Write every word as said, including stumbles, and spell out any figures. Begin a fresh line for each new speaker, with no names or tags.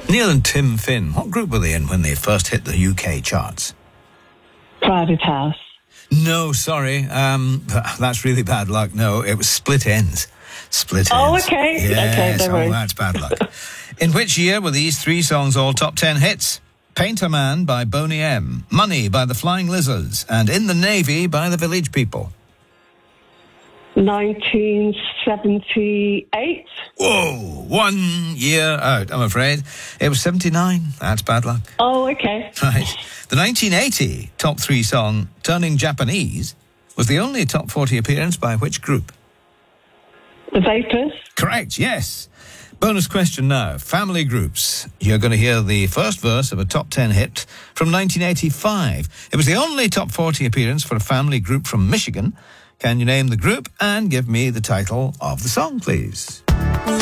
Neil and Tim Finn, what group were they in when they first hit the U K charts?
Crowded House.
No, sorry. Um, that's really bad luck. No, it was Split Ends. Split Ends.
Oh, okay.
Yes,
okay, don't worry.
oh, that's bad luck. In which year were these three songs all top ten hits? Painter Man by Boney M, Money by the Flying Lizards, and In the Navy by the Village People.
nineteen seventy-eight.
Whoa, one year out, I'm afraid. It was seventy-nine. That's bad luck.
Oh, okay.
Right. The nineteen eighty top three song, Turning Japanese, was the only top forty appearance by which group?
The Vapors.
Correct, yes. Bonus question now. Family groups. You're going to hear the first verse of a top ten hit from nineteen eighty-five. It was the only top forty appearance for a family group from Michigan. Can you name the group and give me the title of the song, please?